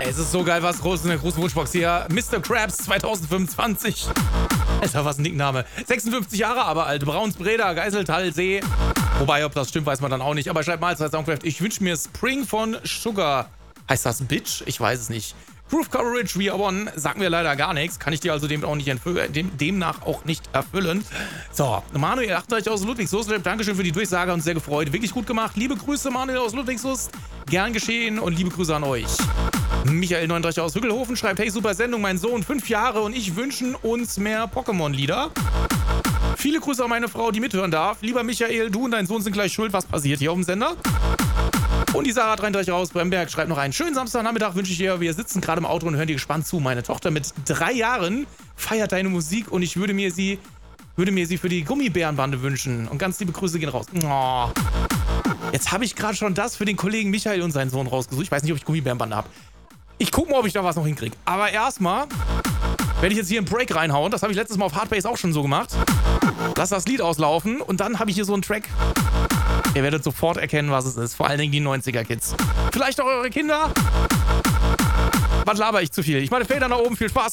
Es ist so geil, was groß in der großen Wunschbox hier. Mr. Krabs 2025. Alter, was ein Nickname. 56 Jahre aber alt. Braunsbreder, Geiseltalsee. Wobei, ob das stimmt, weiß man dann auch nicht. Aber schreibt mal als Soundcraft, ich wünsche mir Spring von Sugar. Heißt das Bitch? Ich weiß es nicht. Proof Coverage We Are One sagt mir leider gar nichts. Kann ich dir also demnach auch nicht erfüllen. So, Manuel 38 aus Ludwigslust. Dankeschön für die Durchsage, uns sehr gefreut. Wirklich gut gemacht. Liebe Grüße, Manuel aus Ludwigslust. Gern geschehen und liebe Grüße an euch. Michael 39 aus Hügelhofen schreibt, hey, super Sendung, mein Sohn 5 Jahre und ich wünschen uns mehr Pokémon-Lieder. Viele Grüße an meine Frau, die mithören darf. Lieber Michael, du und dein Sohn sind gleich schuld. Was passiert hier auf dem Sender? Und die Sarah 33 aus Bremberg schreibt noch einen schönen Samstagnachmittag, wünsche ich dir. Wir sitzen gerade im Auto und hören dir gespannt zu. Meine Tochter mit 3 Jahren feiert deine Musik und ich würde mir sie für die Gummibärenbande wünschen. Und ganz liebe Grüße gehen raus. Oh. Jetzt habe ich gerade schon das für den Kollegen Michael und seinen Sohn rausgesucht. Ich weiß nicht, ob ich Gummibärenbande habe. Ich gucke mal, ob ich da was noch hinkriege. Aber erstmal werde ich jetzt hier einen Break reinhauen. Das habe ich letztes Mal auf Hardbase auch schon so gemacht. Lass das Lied auslaufen und dann habe ich hier so einen Track. Ihr werdet sofort erkennen, was es ist. Vor allen Dingen die 90er-Kids. Vielleicht auch eure Kinder. Was laber ich zu viel? Ich meine, Felder nach oben. Viel Spaß.